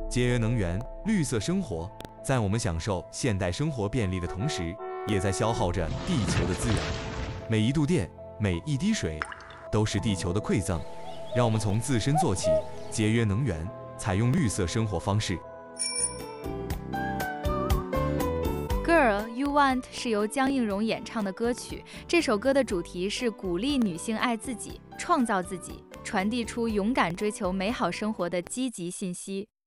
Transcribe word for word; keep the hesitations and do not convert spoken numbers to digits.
节约能源、绿色生活，在我们享受现代生活便利的同时，也在消耗着地球的资源。每一度电，每一滴水，都是地球的馈赠。让我们从自身做起，节约能源，采用绿色生活方式。 Girl, You Want 是由江映蓉演唱的歌曲。这首歌的主题是鼓励女性爱自己、创造自己，传递出勇敢追求美好生活的积极信息。